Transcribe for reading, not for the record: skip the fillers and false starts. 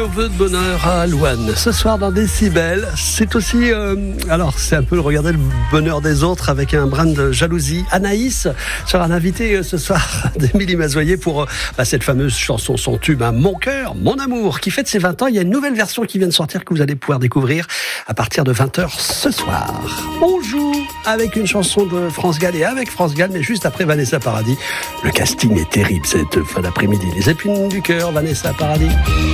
nos vœux de bonheur à Louane. Ce soir dans Décibel, c'est aussi, c'est un peu regarder le bonheur des autres avec un brin de jalousie. Anaïs sera l'invitée ce soir d'Émilie Mazoyer pour cette fameuse chanson, son tube, Mon cœur, mon amour, qui fête ses 20 ans. Il y a une nouvelle version qui vient de sortir que vous allez pouvoir découvrir à partir de 20h ce soir. On joue avec une chanson de France Gall et avec France Gall, mais juste après Vanessa Paradis. Le casting est terrible cette fin d'après-midi. Les épines du cœur, Vanessa Paradis.